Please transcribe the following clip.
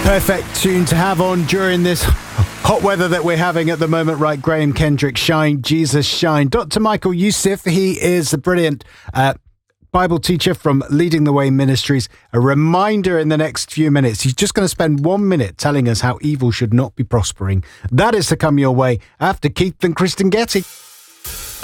Perfect tune to have on during this hot weather that we're having at the moment, right? Graham Kendrick, Shine, Jesus, Shine. Dr. Michael Youssef, he is the brilliant Bible teacher from Leading the Way Ministries. A reminder in the next few minutes, he's just going to spend 1 minute telling us how evil should not be prospering. That is to come your way after Keith and Kristen Getty.